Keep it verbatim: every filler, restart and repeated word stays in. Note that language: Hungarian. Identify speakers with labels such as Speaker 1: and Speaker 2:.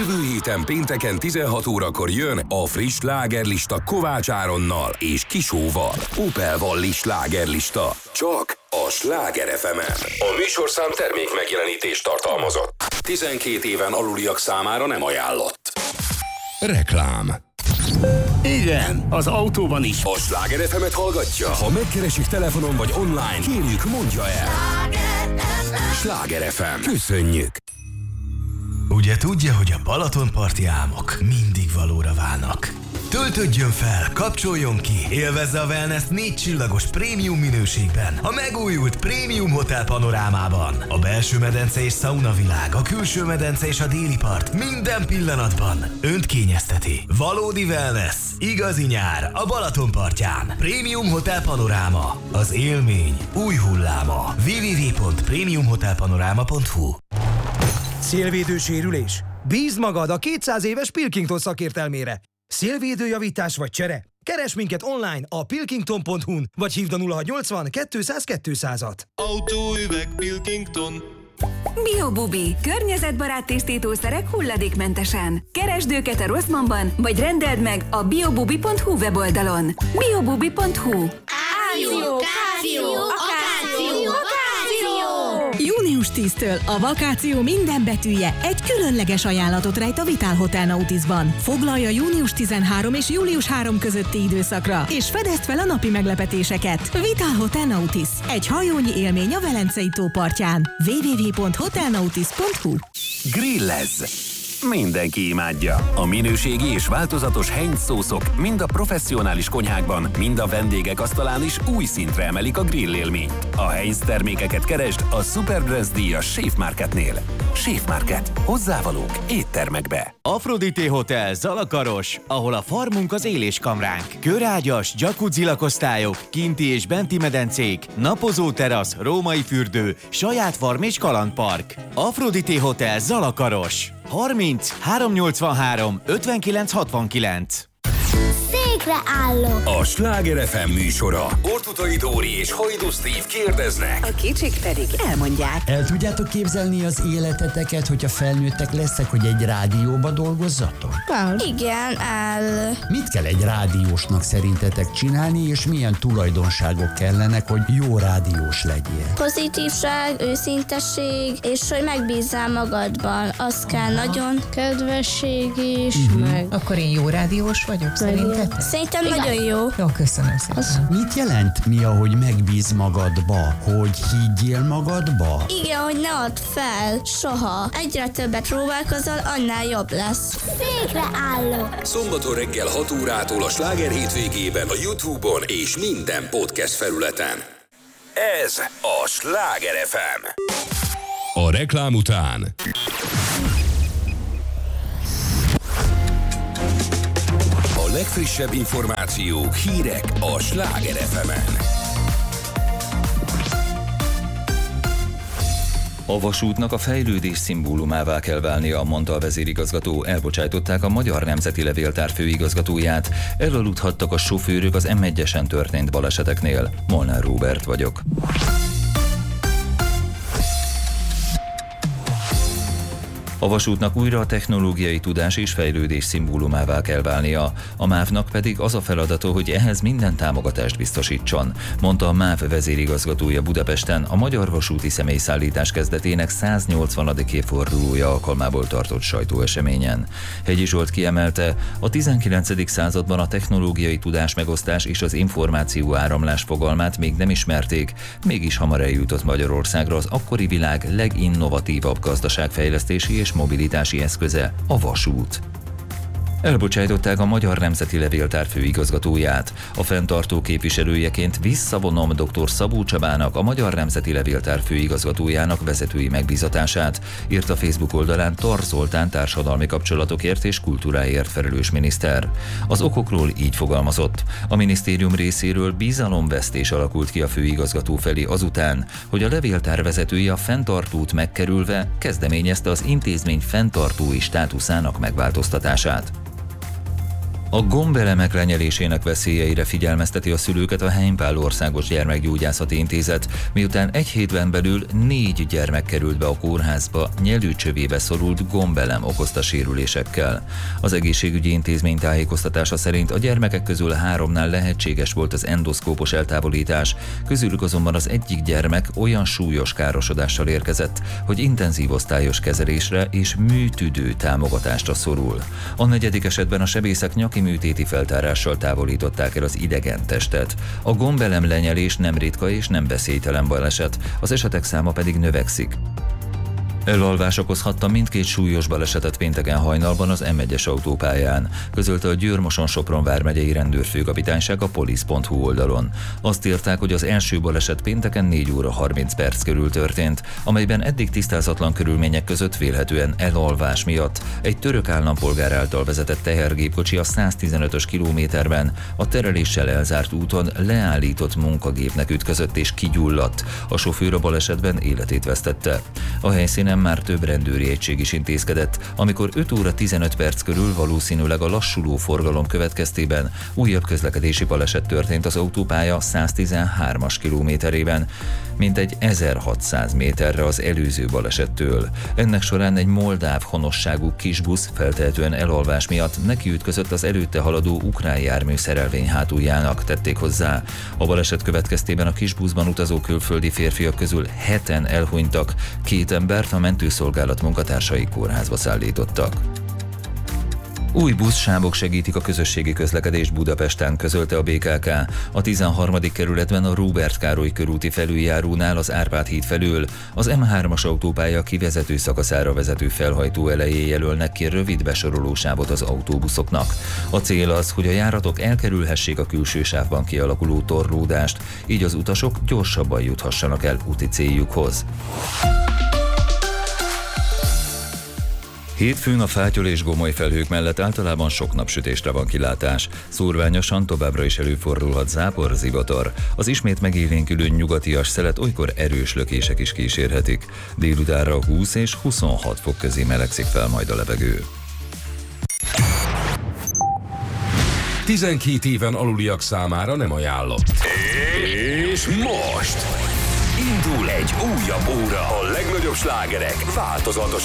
Speaker 1: Jövő héten pénteken tizenhat órakor jön a friss slágerlista Kovács Áronnal és Kisóval. Opel Valli slágerlista. Csak a Sláger ef emen. A műsorszám termék megjelenítést tartalmazott. tizenkét éven aluliak számára nem ajánlott. Reklám.
Speaker 2: Igen, az autóban is.
Speaker 1: A Sláger ef emet hallgatja? Ha megkeresik telefonon vagy online, kérjük, mondja el. Sláger ef em. Köszönjük.
Speaker 3: Ugye tudja, hogy a Balatonparti álmok mindig valóra válnak. Töltődjön fel, kapcsoljon ki, élvezze a wellness négy csillagos prémium minőségben, a megújult Prémium Hotel panorámában. A belső medence és szauna világ, a külső medence és a déli part minden pillanatban önt kényezteti. Valódi wellness, igazi nyár a Balatonpartján. Prémium Hotel panoráma, az élmény új hulláma. double-u double-u double-u pont prémium hotel panoráma pont hu.
Speaker 4: Szélvédő sérülés? Bízd magad a kétszáz éves Pilkington szakértelmére. Szélvédőjavítás vagy csere? Keresd minket online a pilkington pont hu-n, vagy hívd a nulla hatszáznyolcvan kétszáz kétszázat.
Speaker 5: Autóüveg Pilkington.
Speaker 6: Biobubi. Környezetbarát tisztítószerek hulladékmentesen. Keresd őket a Rossmannban, vagy rendeld meg a biobubi pont hu weboldalon. biobubi pont hu.
Speaker 7: Áció, káció, akáció, akáció!
Speaker 8: június tízedikétől a vakáció minden betűje egy különleges ajánlatot rejt a Vitál Hotel Nautisban. Foglalja június tizenharmadika és július harmadika közötti időszakra, és fedezd fel a napi meglepetéseket. Vitál Hotel Nautis. Egy hajónyi élmény a Velencei tó partján. double-u double-u double-u pont hotel nautis pont hu.
Speaker 9: Grillezz! Mindenki imádja. A minőségi és változatos Heinz szószok mind a professzionális konyhákban, mind a vendégek asztalán is új szintre emelik a grill élményt. A Heinz termékeket keresd a Superbrands díjas Chef Marketnél. Chef Market. Hozzávalók éttermekbe.
Speaker 10: Aphrodite Hotel Zalakaros, ahol a farmunk az éléskamránk. Körágyas, jacuzzi lakosztályok, kinti és benti medencék, napozó terasz, római fürdő, saját farm és kalandpark. Aphrodite Hotel Zalakaros. harminc háromszáznyolcvanhárom ötvenkilenc hatvankilenc.
Speaker 7: Székre állok!
Speaker 1: A Sláger ef em műsora. Ortutai Dóri és Hajdú Steve kérdeznek.
Speaker 6: A kicsik pedig elmondják.
Speaker 2: El tudjátok képzelni az életeteket, hogyha felnőttek leszek, hogy egy rádióba dolgozzatok?
Speaker 7: Igen, el...
Speaker 2: Mit kell egy rádiósnak szerintetek csinálni, és milyen tulajdonságok kellenek, hogy jó rádiós legyél?
Speaker 7: Pozitívság, őszintesség, és hogy megbízzál magadban. Az kell nagyon.
Speaker 11: Kedvesség is,
Speaker 2: Mhm.
Speaker 11: meg... Akkor én jó rádiós vagyok, szerintetek?
Speaker 7: Szerintem nagyon jó.
Speaker 11: Jó, köszönöm szépen.
Speaker 2: Mit jelent mi, ahogy megbíz magadba? Hogy higgyél magadba?
Speaker 7: Igen, hogy ne add fel, soha. Egyre többet próbálkozol, annál jobb lesz. Székre állok!
Speaker 1: Szombaton reggel hat órától a Sláger hétvégében a YouTube-on és minden podcast felületen. Ez a Sláger ef em. A reklám után a legfrissebb információk, hírek a Sláger ef emen.
Speaker 12: A vasútnak a fejlődés szimbólumává kell válnia, mondta a vezérigazgató. Elbocsájtották a Magyar Nemzeti Levéltár főigazgatóját. Elaludhattak a sofőrök az em egyesen történt baleseteknél. Molnár Róbert vagyok. A vasútnak újra a technológiai tudás és fejlődés szimbólumává kell válnia. A mávnak pedig az a feladata, hogy ehhez minden támogatást biztosítson, mondta a MÁV vezérigazgatója Budapesten a Magyar Vasúti Személyszállítás kezdetének száznyolcvanadik évfordulója alkalmából tartott sajtóeseményen. Hegyi Zsolt kiemelte, a tizenkilencedik században a technológiai tudásmegosztás és az információ áramlás fogalmát még nem ismerték, mégis hamar eljutott Magyarországra az akkori világ leginnovatívabb gazdaságfejlesztési és mobilitási eszköze, a vasút. Elbocsájtották a Magyar Nemzeti Levéltár főigazgatóját. A fenntartó képviselőjeként visszavonom dr. Szabó Csabának, a Magyar Nemzeti Levéltár főigazgatójának vezetői megbízatását, írt a Facebook oldalán Tar Zoltán társadalmi kapcsolatokért és kultúráért felelős miniszter. Az okokról így fogalmazott. A minisztérium részéről bizalomvesztés alakult ki a főigazgató felé azután, hogy a levéltár vezetője a fenntartót megkerülve kezdeményezte az intézmény fenntartói státuszának megváltoztatását. A gombelemek lenyelésének veszélyeire figyelmezteti a szülőket a Heimpál Országos Gyermekgyógyászati Intézet, miután egy hétben belül négy gyermek került be a kórházba nyelőcsövébe szorult gombelem okozta sérülésekkel. Az egészségügyi intézmény tájékoztatása szerint a gyermekek közül háromnál lehetséges volt az endoszkópos eltávolítás, közülük azonban az egyik gyermek olyan súlyos károsodással érkezett, hogy intenzív osztályos kezelésre és műtüdő támogatásra szorul. A negyedik esetben a sebészek nyaki műtéti feltárással távolították el az idegen testet. A gombelem lenyelés nem ritka és nem veszélytelen baleset, az esetek száma pedig növekszik. Elalvás okozhatta mindkét súlyos balesetet pénteken hajnalban az em egyes autópályán, közölte a Győr-Moson-Sopron vármegyei rendőrfőkapitányság a polisz pont hu oldalon. Azt írták, hogy az első baleset pénteken négy óra harminc perc körül történt, amelyben eddig tisztázatlan körülmények között vélhetően elalvás miatt egy török állampolgár által vezetett tehergépkocsi a száztizenötös kilométerben a tereléssel elzárt úton leállított munkagépnek ütközött és kigyulladt. A sofőr a balesetben életét vesztette. A helyszínen már több rendőri egység is intézkedett, amikor öt óra tizenöt perc körül valószínűleg a lassuló forgalom következtében újabb közlekedési baleset történt az autópálya száztizenhármas kilométerében, mintegy ezerhatszáz méterre az előző balesettől. Ennek során egy moldáv honosságú kisbusz feltehetően elalvás miatt nekiütközött az előtte haladó ukrán jármű szerelvény hátuljának, tették hozzá. A baleset következtében a kisbuszban utazó külföldi férfiak közül heten elhunytak, két embert a mentőszolgálat munkatársai kórházba szállítottak. Új buszsávok segítik a közösségi közlekedést Budapesten, közölte a bé ká ká. A tizenharmadik kerületben a Róbert Károly körúti felüljárónál az Árpád híd felől az em hármas autópálya kivezető szakaszára vezető felhajtó elején jelölnek ki rövid besorolósávot az autóbuszoknak. A cél az, hogy a járatok elkerülhessék a külső sávban kialakuló torlódást, így az utasok gyorsabban juthassanak el úti céljukhoz. Hétfőn a fátyol és gomoly felhők mellett általában sok napsütésre van kilátás. Szórványosan továbbra is előfordulhat zápor, zivatar. Az ismét megélénkülő nyugatias szelet olykor erős lökések is kísérhetik. Délutánra húsz és huszonhat fok közé melegszik fel majd a levegő.
Speaker 1: tizenkét éven aluliak számára nem ajánlott. És most indul egy újabb óra. A legnagyobb slágerek változatos